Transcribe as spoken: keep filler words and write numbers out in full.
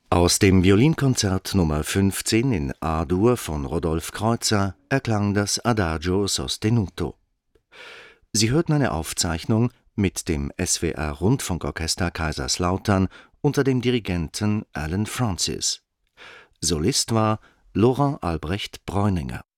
Aus dem Violinkonzert Nummer fünfzehn in A-Dur von Rodolphe Kreutzer erklang das Adagio sostenuto. Sie hörten eine Aufzeichnung mit dem S W R-Rundfunkorchester Kaiserslautern unter dem Dirigenten Allen Francis. Solist war Laurent Albrecht Breuninger